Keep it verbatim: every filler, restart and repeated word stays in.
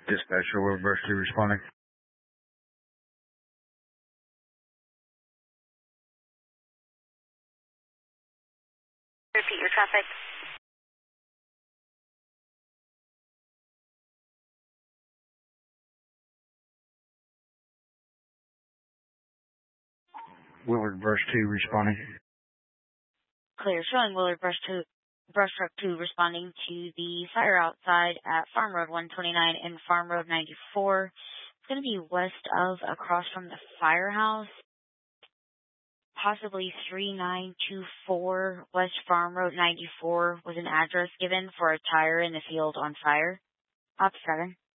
Dispatcher, Willard Brush two responding. Repeat your traffic. Willard Brush two responding. Clear, showing Willard Brush two, Brush Truck two responding to the fire outside at Farm Road one twenty-nine and Farm Road ninety-four. It's going to be west of, across from the firehouse, possibly three nine two four West Farm Road ninety-four was an address given for a tire in the field on fire. Op seven.